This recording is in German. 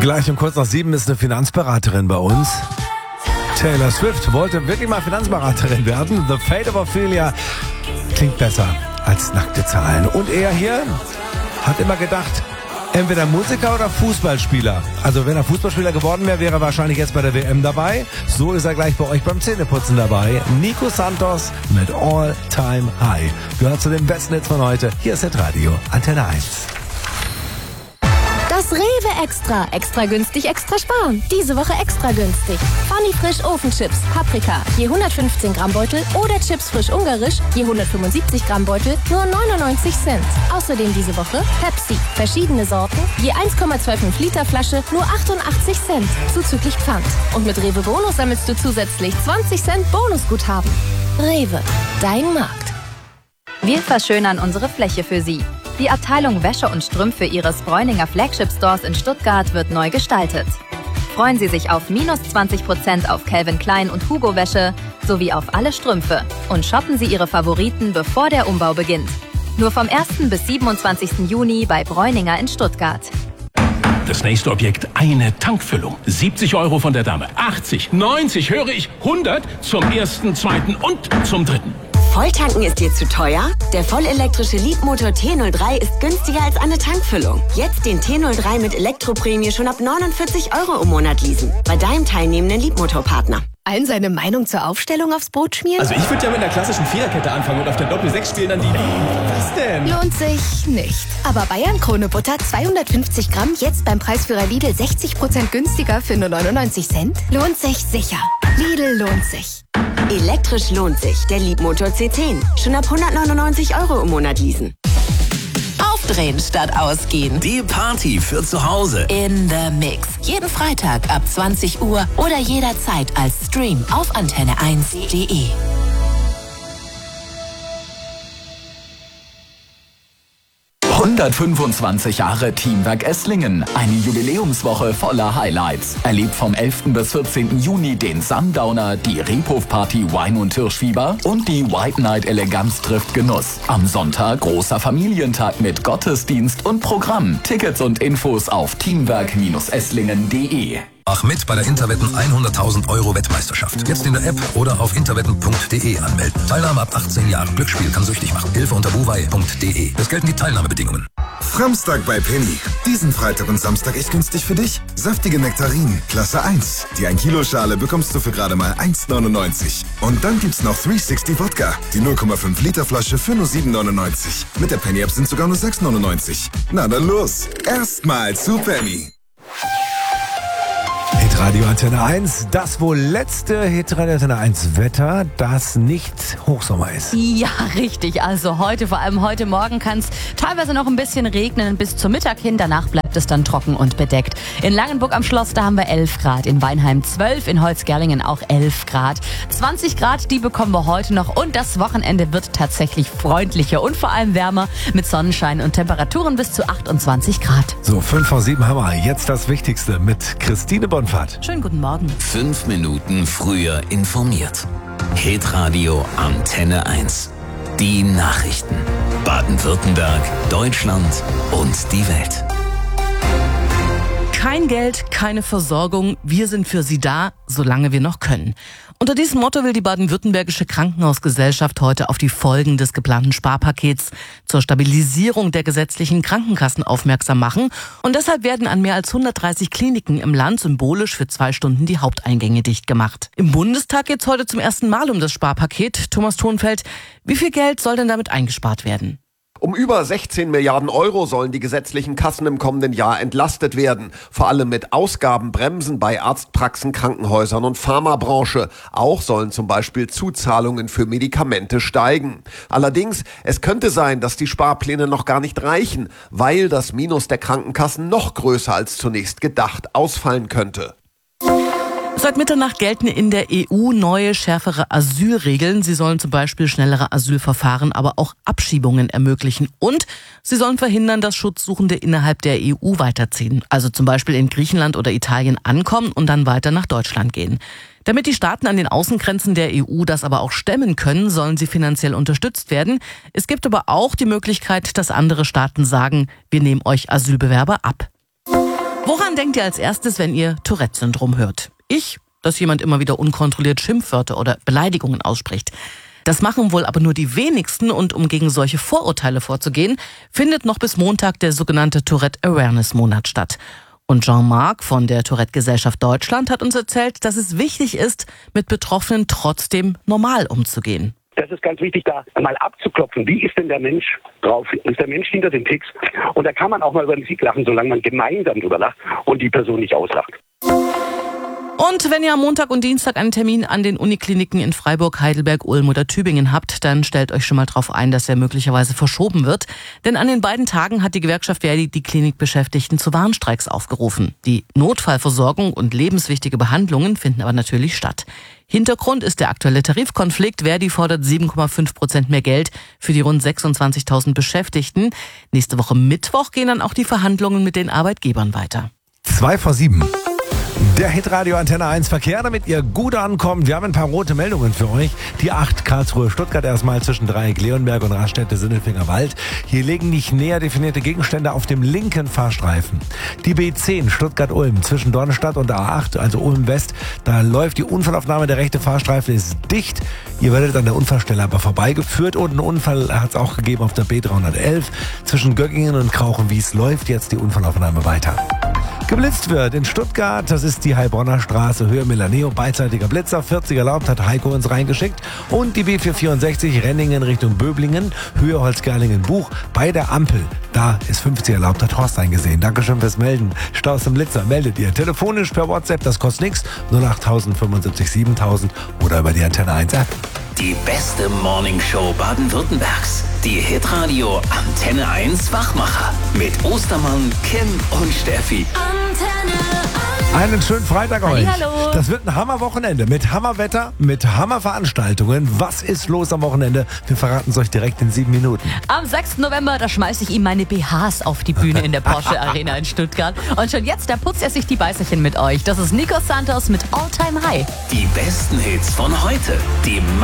Gleich um kurz nach 7 ist eine Finanzberaterin bei uns. Taylor Swift wollte wirklich mal Finanzberaterin werden. The Fate of Ophelia klingt besser als nackte Zahlen. Und er hier hat immer gedacht, entweder Musiker oder Fußballspieler. Also wenn er Fußballspieler geworden wäre, wäre er wahrscheinlich jetzt bei der WM dabei. So ist er gleich bei euch beim Zähneputzen dabei. Nico Santos mit All Time High. Gehört zu den besten Hits von heute. Hier ist Hitradio Antenne 1. Das Rewe Extra. Extra günstig, extra sparen. Diese Woche extra günstig. Funny Frisch Ofenchips, Paprika, je 115 Gramm Beutel oder Chips frisch ungarisch, je 175 Gramm Beutel, nur 99 Cent. Außerdem diese Woche Pepsi, verschiedene Sorten, je 1,25 Liter Flasche, nur 88 Cent, zuzüglich Pfand. Und mit Rewe Bonus sammelst du zusätzlich 20 Cent Bonusguthaben. Rewe, dein Markt. Wir verschönern unsere Fläche für Sie. Die Abteilung Wäsche und Strümpfe Ihres Bräuninger Flagship Stores in Stuttgart wird neu gestaltet. Freuen Sie sich auf minus 20% auf Calvin Klein und Hugo Wäsche sowie auf alle Strümpfe und shoppen Sie Ihre Favoriten, bevor der Umbau beginnt. Nur vom 1. bis 27. Juni bei Bräuninger in Stuttgart. Das nächste Objekt, eine Tankfüllung. 70 € von der Dame, 80, 90, höre ich, 100 zum ersten, zweiten und zum dritten. Volltanken ist dir zu teuer? Der vollelektrische Leapmotor T03 ist günstiger als eine Tankfüllung. Jetzt den T03 mit Elektroprämie schon ab 49 € im Monat leasen. Bei deinem teilnehmenden Leapmotor-Partner. Allen seine Meinung zur Aufstellung aufs Brot schmieren? Also ich würde ja mit einer klassischen Viererkette anfangen und auf der Doppel-6 spielen dann die... Was denn? Lohnt sich nicht. Aber Bayern Krone Butter 250 Gramm jetzt beim Preisführer Lidl 60% günstiger für nur 99 Cent? Lohnt sich sicher. Lidl lohnt sich. Elektrisch lohnt sich. Der Leapmotor C10. Schon ab 199 € im Monat leasen. Aufdrehen statt ausgehen. Die Party für zu Hause. In the Mix. Jeden Freitag ab 20 Uhr oder jederzeit als Stream auf antenne1.de. 125 Jahre Teamwerk Esslingen. Eine Jubiläumswoche voller Highlights. Erlebt vom 11. bis 14. Juni den Sundowner, die Rebhof-Party Wein und Hirschfieber und die White Night Eleganz trifft Genuss. Am Sonntag großer Familientag mit Gottesdienst und Programm. Tickets und Infos auf teamwerk-esslingen.de. Mach mit bei der Interwetten 100.000 € Wettmeisterschaft. Jetzt in der App oder auf interwetten.de anmelden. Teilnahme ab 18 Jahren. Glücksspiel kann süchtig machen. Hilfe unter buwei.de. Es gelten die Teilnahmebedingungen. Samstag bei Penny. Diesen Freitag und Samstag echt günstig für dich. Saftige Nektarinen, Klasse 1. Die 1 Kilo Schale bekommst du für gerade mal 1,99. Und dann gibt's noch 360 Wodka. Die 0,5 Liter Flasche für nur 7,99. Mit der Penny App sind sogar nur 6,99. Na dann los. Erstmal zu Penny. Hitradio Antenne 1, das wohl letzte Hitradio Antenne 1 Wetter, das nicht Hochsommer ist. Ja, richtig. Also heute, vor allem heute Morgen, kann es teilweise noch ein bisschen regnen bis zum Mittag hin. Danach bleibt es dann trocken und bedeckt. In Langenburg am Schloss, da haben wir 11 Grad. In Weinheim 12, in Holzgerlingen auch 11 Grad. 20 Grad, die bekommen wir heute noch. Und das Wochenende wird tatsächlich freundlicher und vor allem wärmer mit Sonnenschein und Temperaturen bis zu 28 Grad. So, 5 vor 7 haben wir. Jetzt das Wichtigste mit Christine Bonfahrt. Schönen guten Morgen. 5 Minuten früher informiert. Hitradio Antenne 1. Die Nachrichten. Baden-Württemberg, Deutschland und die Welt. Kein Geld, keine Versorgung. Wir sind für Sie da, solange wir noch können. Unter diesem Motto will die baden-württembergische Krankenhausgesellschaft heute auf die Folgen des geplanten Sparpakets zur Stabilisierung der gesetzlichen Krankenkassen aufmerksam machen. Und deshalb werden an mehr als 130 Kliniken im Land symbolisch für 2 Stunden die Haupteingänge dicht gemacht. Im Bundestag geht es heute zum ersten Mal um das Sparpaket. Thomas Thonfeld, wie viel Geld soll denn damit eingespart werden? Um über 16 Milliarden € sollen die gesetzlichen Kassen im kommenden Jahr entlastet werden. Vor allem mit Ausgabenbremsen bei Arztpraxen, Krankenhäusern und Pharmabranche. Auch sollen zum Beispiel Zuzahlungen für Medikamente steigen. Allerdings, es könnte sein, dass die Sparpläne noch gar nicht reichen, weil das Minus der Krankenkassen noch größer als zunächst gedacht ausfallen könnte. Seit Mitternacht gelten in der EU neue, schärfere Asylregeln. Sie sollen zum Beispiel schnellere Asylverfahren, aber auch Abschiebungen ermöglichen. Und sie sollen verhindern, dass Schutzsuchende innerhalb der EU weiterziehen. Also zum Beispiel in Griechenland oder Italien ankommen und dann weiter nach Deutschland gehen. Damit die Staaten an den Außengrenzen der EU das aber auch stemmen können, sollen sie finanziell unterstützt werden. Es gibt aber auch die Möglichkeit, dass andere Staaten sagen, wir nehmen euch Asylbewerber ab. Woran denkt ihr als erstes, wenn ihr Tourette-Syndrom hört? Dass jemand immer wieder unkontrolliert Schimpfwörter oder Beleidigungen ausspricht. Das machen wohl aber nur die wenigsten und um gegen solche Vorurteile vorzugehen, findet noch bis Montag der sogenannte Tourette-Awareness-Monat statt. Und Jean-Marc von der Tourette-Gesellschaft Deutschland hat uns erzählt, dass es wichtig ist, mit Betroffenen trotzdem normal umzugehen. Das ist ganz wichtig, da mal abzuklopfen. Wie ist denn der Mensch drauf? Ist der Mensch hinter den Ticks? Und da kann man auch mal über den Sieg lachen, solange man gemeinsam drüber lacht und die Person nicht auslacht. Und wenn ihr am Montag und Dienstag einen Termin an den Unikliniken in Freiburg, Heidelberg, Ulm oder Tübingen habt, dann stellt euch schon mal drauf ein, dass er möglicherweise verschoben wird. Denn an den beiden Tagen hat die Gewerkschaft Verdi die Klinikbeschäftigten zu Warnstreiks aufgerufen. Die Notfallversorgung und lebenswichtige Behandlungen finden aber natürlich statt. Hintergrund ist der aktuelle Tarifkonflikt. Verdi fordert 7,5% mehr Geld für die rund 26.000 Beschäftigten. Nächste Woche Mittwoch gehen dann auch die Verhandlungen mit den Arbeitgebern weiter. 2:07. Der Hitradio Antenne 1 Verkehr, damit ihr gut ankommt. Wir haben ein paar rote Meldungen für euch. Die 8 Karlsruhe-Stuttgart erstmal zwischen Dreieck-Leonberg und Raststätte-Sindelfinger-Wald. Hier liegen nicht näher definierte Gegenstände auf dem linken Fahrstreifen. Die B10 Stuttgart-Ulm zwischen Dornstadt und A8, also Ulm-West. Da läuft die Unfallaufnahme, der rechte Fahrstreifen ist dicht. Ihr werdet an der Unfallstelle aber vorbeigeführt. Und einen Unfall hat es auch gegeben auf der B311 zwischen Göggingen und Krauchenwies. Läuft jetzt die Unfallaufnahme weiter. Geblitzt wird in Stuttgart, das ist die Heilbronner Straße, Höhe Milaneo, beidseitiger Blitzer, 40 erlaubt, hat Heiko uns reingeschickt. Und die B464 Renningen Richtung Böblingen, Höhe Holzgerlingen-Buch, bei der Ampel, da ist 50 erlaubt, hat Horst eingesehen. Dankeschön fürs Melden. Staus im Blitzer, meldet ihr. Telefonisch per WhatsApp, das kostet nichts, 08000 75 7000 oder über die Antenne 1 App. Die beste Morningshow Baden-Württembergs. Die Hitradio Antenne 1 Wachmacher. Mit Ostermann, Kim und Steffi. Einen schönen Freitag euch. Hallo. Das wird ein Hammerwochenende mit Hammerwetter, mit Hammerveranstaltungen. Was ist los am Wochenende? Wir verraten es euch direkt in 7 Minuten. Am 6. November, da schmeiße ich ihm meine BHs auf die Bühne in der Porsche Arena in Stuttgart. Und schon jetzt, da putzt er sich die Beißerchen mit euch. Das ist Nico Santos mit All Time High. Die besten Hits von heute. Die